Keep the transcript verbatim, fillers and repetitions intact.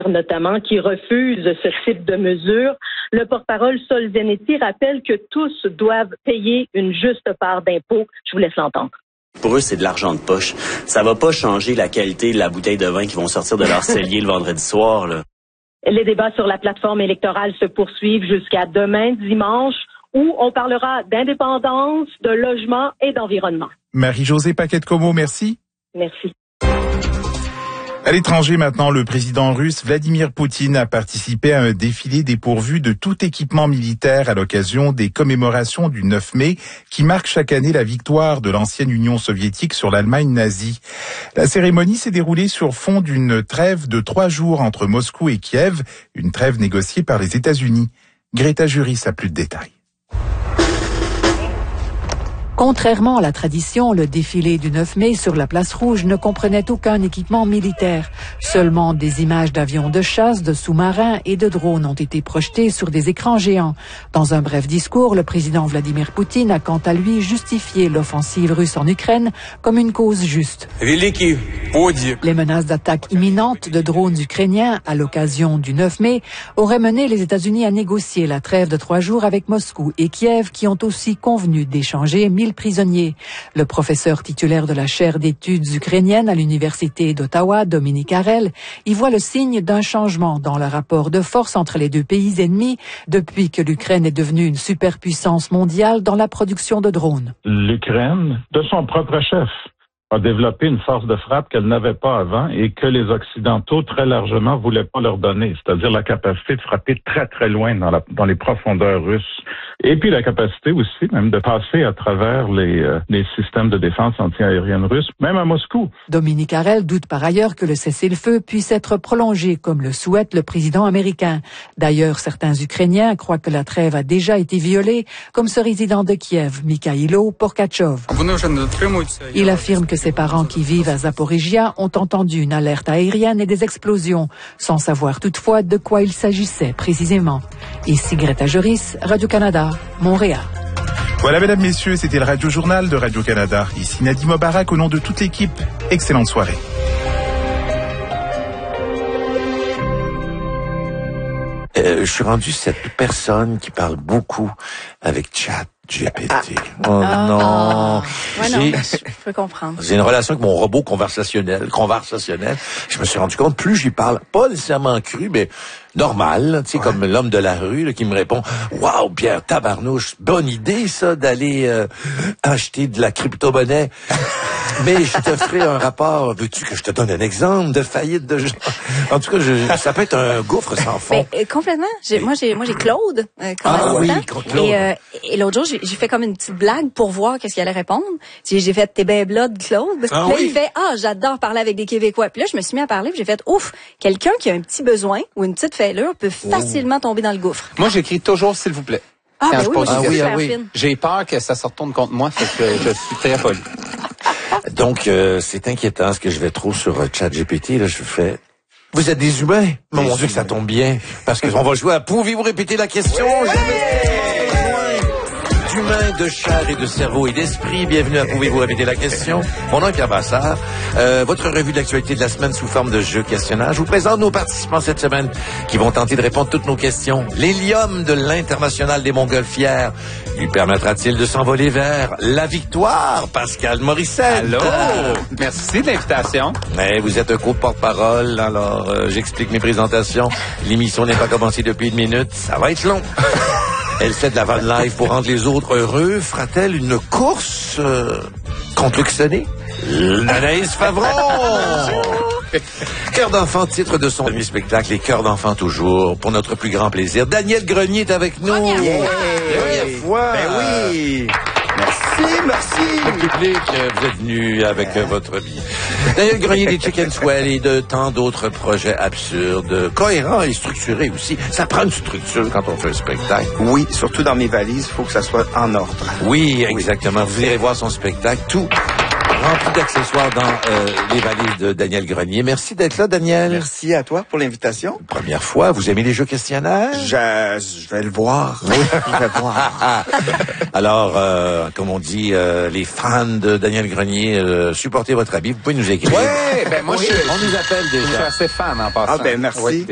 notamment, qui refusent ce type de mesures. Le porte-parole Saul Zanetti rappelle que tous doivent payer une juste part d'impôt. Je vous laisse l'entendre. Pour eux, c'est de l'argent de poche. Ça va pas changer la qualité de la bouteille de vin qui vont sortir de leur cellier le vendredi soir, là. Les débats sur la plateforme électorale se poursuivent jusqu'à demain, dimanche, où on parlera d'indépendance, de logement et d'environnement. Marie-Josée Paquette-Comeau, merci. Merci. À l'étranger maintenant, le président russe Vladimir Poutine a participé à un défilé dépourvu de tout équipement militaire à l'occasion des commémorations du neuf mai qui marquent chaque année la victoire de l'ancienne Union soviétique sur l'Allemagne nazie. La cérémonie s'est déroulée sur fond d'une trêve de trois jours entre Moscou et Kiev, une trêve négociée par les États-Unis. Greta Juris a plus de détails. Contrairement à la tradition, le défilé du neuf mai sur la place Rouge ne comprenait aucun équipement militaire. Seulement des images d'avions de chasse, de sous-marins et de drones ont été projetées sur des écrans géants. Dans un bref discours, le président Vladimir Poutine a quant à lui justifié l'offensive russe en Ukraine comme une cause juste. Les menaces d'attaque imminentes de drones ukrainiens à l'occasion du neuf mai auraient mené les États-Unis à négocier la trêve de trois jours avec Moscou et Kiev qui ont aussi convenu d'échanger mille prisonniers. Le professeur titulaire de la chaire d'études ukrainiennes à l'Université d'Ottawa, Dominique Harel, y voit le signe d'un changement dans le rapport de force entre les deux pays ennemis depuis que l'Ukraine est devenue une superpuissance mondiale dans la production de drones. L'Ukraine, de son propre chef, a développé une force de frappe qu'elle n'avait pas avant et que les Occidentaux, très largement, voulaient pas leur donner, c'est-à-dire la capacité de frapper très, très loin dans, la, dans les profondeurs russes. Et puis la capacité aussi, même, de passer à travers les, euh, les systèmes de défense antiaérienne russes, même à Moscou. Dominique Harel doute par ailleurs que le cessez-le-feu puisse être prolongé, comme le souhaite le président américain. D'ailleurs, certains Ukrainiens croient que la trêve a déjà été violée, comme ce résident de Kiev, Mikhailo Porkachov. Il affirme que ses parents qui vivent à Zaporizhia ont entendu une alerte aérienne et des explosions, sans savoir toutefois de quoi il s'agissait précisément. Ici Greta Juris, Radio-Canada, Montréal. Voilà, mesdames, messieurs, c'était le Radio-Journal de Radio-Canada. Ici Nadim Mobarak, au nom de toute l'équipe. Excellente soirée. Euh, je suis rendu cette personne qui parle beaucoup avec Chat G P T. Ah. Oh ah. non. Ouais, non, je peux comprendre. J'ai une relation avec mon robot conversationnel, conversationnel. Je me suis rendu compte, plus j'y parle, pas nécessairement cru, mais normal, tu sais, ouais. Comme l'homme de la rue là, qui me répond « Wow, Pierre, tabarnouche, bonne idée ça d'aller euh, acheter de la crypto-monnaie. Mais je te ferai un rapport. Veux-tu que je te donne un exemple de faillite de gens? » En tout cas, je, ça peut être un gouffre sans fond. Mais, euh, complètement. J'ai, moi, j'ai, moi, j'ai Claude. Euh, ah oui, Claude. Et, euh, et l'autre jour, j'ai, j'ai fait comme une petite blague pour voir qu'est-ce qu'il allait répondre. J'ai, j'ai fait « T'es ben blood, Claude. » Ah, là, oui. il fait « Ah, j'adore parler avec des Québécois. » Puis là, je me suis mis à parler, puis j'ai fait « Ouf, quelqu'un qui a un petit besoin ou une petite fêlure peut facilement oh. tomber dans le gouffre. » Moi, j'écris toujours « S'il vous plaît ». Ah, ben oui, moi, ah, oui, ah, oui. J'ai peur que ça se retourne contre moi, fait que je suis très poli. Donc, euh, c'est inquiétant ce que je vais trop sur euh, ChatGPT. Là, je fais... Vous êtes des humains? Mais mon Dieu que ça tombe bien. Parce qu'on va jouer à Pouvez-vous répéter la question? Oui, d'humains, de chair et de cerveau et d'esprit. Bienvenue à Pouvez-vous répéter la question? Mon nom est Pierre Bassard. Euh, votre revue de l'actualité de la semaine sous forme de jeu questionnaire. Je vous présente nos participants cette semaine qui vont tenter de répondre à toutes nos questions. L'hélium de l'International des Montgolfières. Lui permettra-t-il de s'envoler vers la victoire? Pascal Morissette. Allô? Merci de l'invitation. Mais vous êtes un co-porte-parole, alors euh, j'explique mes présentations. L'émission n'est pas commencée depuis une minute. Ça va être long. Elle fait de la van live pour rendre les autres heureux. Fera-t-elle une course euh, contre Luxonné? L'Anaïs Favron! Cœur d'enfant, titre de son premier spectacle, les Cœurs d'enfant toujours, pour notre plus grand plaisir. Daniel Grenier est avec nous. Première yeah. fois! Première fois! Ben oui! Merci, merci! Le public, vous êtes venu avec votre vie. Daniel Grenier des Chicken Swell et de tant d'autres projets absurdes, cohérents et structurés aussi. Ça prend une structure quand on fait un spectacle. Oui, surtout dans mes valises, il faut que ça soit en ordre. Oui, exactement. Vous irez voir son spectacle, tout rempli d'accessoires dans euh, les valises de Daniel Grenier. Merci d'être là, Daniel. Merci à toi pour l'invitation. Première fois, vous aimez les jeux questionnaires? Je, je vais le voir. Oui, je vais le voir. Alors, euh, comme on dit, euh, les fans de Daniel Grenier, euh, supportez votre habit. Vous pouvez nous écrire. Oui, ben moi, oui, je, on nous appelle déjà. Je suis assez fan en passant. Ah ben merci. Oui.